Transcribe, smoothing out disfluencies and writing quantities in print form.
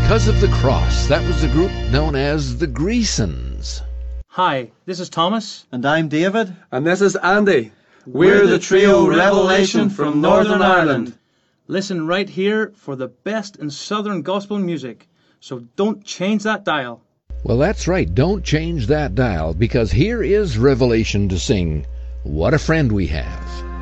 Because of the Cross. That was the group known as the Greasons. Hi, this is Thomas. And I'm David. And this is Andy. We're the trio Revelation from Northern Ireland. Listen right here for the best in Southern gospel music. So don't change that dial. Well, that's right. Don't change that dial, because here is Revelation to sing, What a Friend We Have.